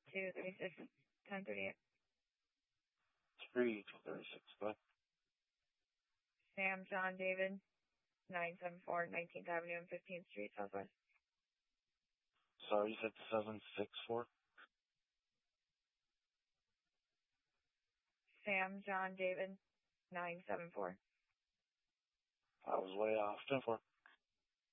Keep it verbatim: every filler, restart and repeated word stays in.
two three six ten thirty-eight. three thirty-six, go ahead. Sam John David, nine seven four nineteenth Avenue and fifteenth Street, Southwest. Sorry, you said seven six four? Sam John David, nine seven four. I was way off. ten four.